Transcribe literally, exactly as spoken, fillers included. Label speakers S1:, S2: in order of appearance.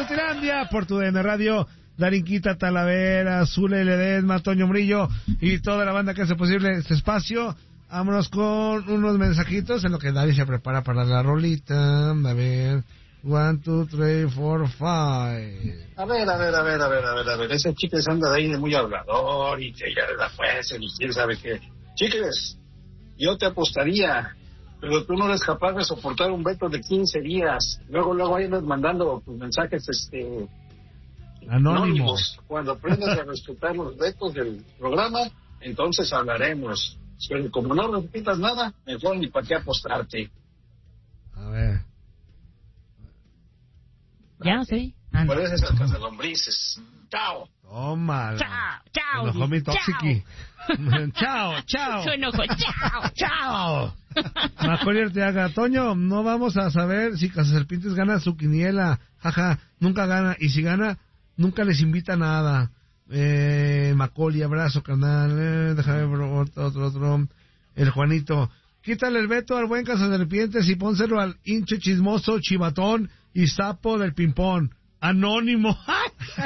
S1: Deportilandia por tu D N Radio. Darinquita, Talavera, Zule, Ledesma, Toño Murillo y toda la banda que hace posible este espacio. Vámonos con unos mensajitos en lo que David se prepara para la rolita. A ver, one, two, three, four, five.
S2: A ver, a ver, a ver, a ver, a ver, a ver. Ese Chicles anda de ahí de muy hablador y que ya le da fuerza y quién sabe qué. Chicles, yo te apostaría, pero tú no eres capaz de soportar un veto de quince días. Luego, luego ahí andas mandando tus mensajes, este...
S1: Anónimos.
S2: Cuando aprendas a respetar los vetos del programa, entonces hablaremos. Pero como no respetas nada, mejor ni para qué apostarte.
S1: A ver.
S3: Ya, sí.
S2: Pareces a cazalombrices. Chao.
S1: Tómala.
S3: Chao, chao.
S1: Se enojó mi Toxiqui. Chao, chao.
S3: Se enojó. Chao,
S1: chao. Macaulay Arteaga, Toño, no vamos a saber si Cazaserpientes gana su quiniela. Jaja, nunca gana. Y si gana, nunca les invita a nada. Eh, Macaulay, abrazo, canal. Eh, déjame ver otro, otro, otro. El Juanito. Quítale el veto al buen Cazaserpientes y pónselo al hinche chismoso, chivatón y sapo del ping-pong. Anónimo.